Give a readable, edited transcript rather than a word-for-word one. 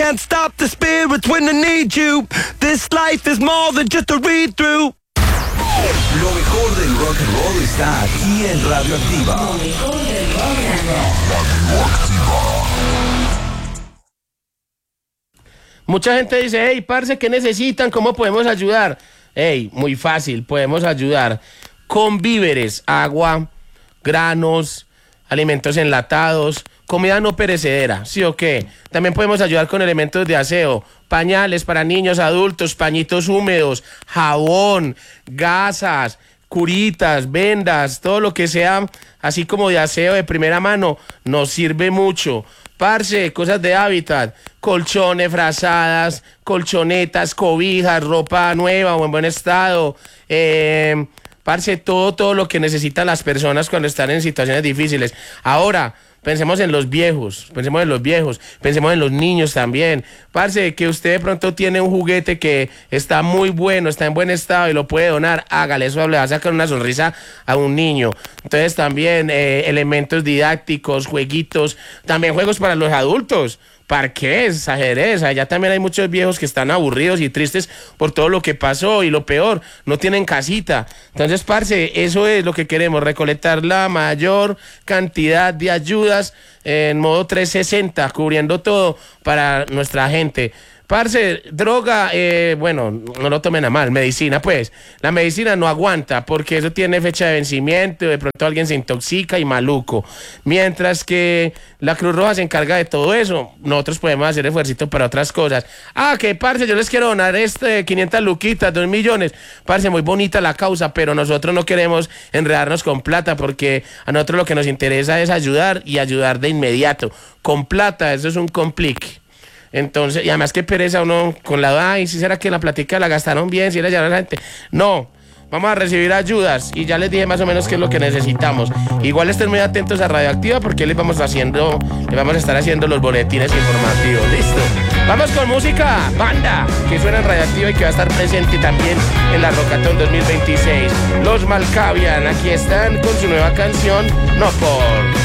can't stop the spirits when I need you. This life is more than just a read-through. Lo mejor del rock and roll está aquí en Radio Activa. Lo mejor del rock and roll. Radio Activa. Mucha gente dice, hey, parce, ¿qué necesitan? ¿Cómo podemos ayudar? Hey, muy fácil, podemos ayudar con víveres, agua, granos, alimentos enlatados, comida no perecedera, ¿sí o qué? También podemos ayudar con elementos de aseo, pañales para niños, adultos, pañitos húmedos, jabón, gasas, curitas, vendas, todo lo que sea así como de aseo de primera mano, nos sirve mucho. Parce, cosas de hábitat, colchones, frazadas, colchonetas, cobijas, ropa nueva o en buen estado, parce, todo lo que necesitan las personas cuando están en situaciones difíciles. Ahora, pensemos en los viejos, pensemos en los niños también. Parce, que usted de pronto tiene un juguete que está muy bueno, está en buen estado y lo puede donar, hágale, eso le va a sacar una sonrisa a un niño. Entonces también elementos didácticos, jueguitos, también juegos para los adultos. Parques, ajedrez, allá también hay muchos viejos que están aburridos y tristes por todo lo que pasó y lo peor, no tienen casita. Entonces, parce, eso es lo que queremos, recolectar la mayor cantidad de ayudas en modo 360, cubriendo todo para nuestra gente. Parce, droga, bueno, no lo tomen a mal, medicina pues, la medicina no aguanta porque eso tiene fecha de vencimiento, de pronto alguien se intoxica y maluco, mientras que la Cruz Roja se encarga de todo eso, nosotros podemos hacer esfuerzo para otras cosas. Que parce, yo les quiero donar 500 luquitas, 2 millones, parce, muy bonita la causa, pero nosotros no queremos enredarnos con plata porque a nosotros lo que nos interesa es ayudar y ayudar de inmediato, con plata, eso es un complique. Entonces, y además que pereza uno con la, si será que la platica la gastaron bien, si la llevaron a la gente. No, vamos a recibir ayudas y ya les dije más o menos qué es lo que necesitamos. Igual estén muy atentos a Radioactiva porque les vamos a estar haciendo los boletines informativos. Listo. Vamos con música, banda, que suena en Radioactiva y que va a estar presente también en la Rockatón 2026. Los Malkavian, aquí están con su nueva canción, No Por.